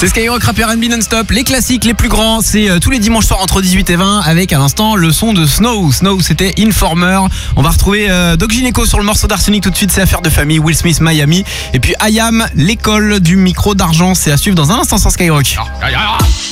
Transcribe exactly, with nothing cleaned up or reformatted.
C'est Skyrock Rap R and B non-stop, les classiques les plus grands, c'est euh, tous les dimanches soirs entre dix-huit et vingt avec à l'instant le son de Snow. Snow c'était Informer. On va retrouver euh, Doc Gynéco sur le morceau d'Arsenic tout de suite, c'est Affaire de famille, Will Smith Miami. Et puis I Am, l'école du micro d'argent, c'est à suivre dans un instant sur Skyrock.